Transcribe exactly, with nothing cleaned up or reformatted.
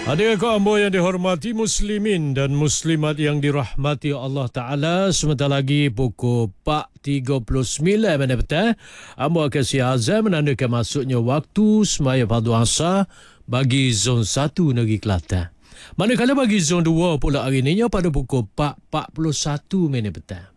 Adik kau ambo yang dihormati muslimin dan muslimat yang dirahmati Allah Ta'ala. Sebentar lagi pukul empat tiga puluh sembilan pada petang, ambo akan siap azan menandakan masuknya waktu semaya fardu asar bagi zon satu negeri Kelantan. Manakala bagi zon dua pula hari ini pada pukul empat empat puluh satu minit petang.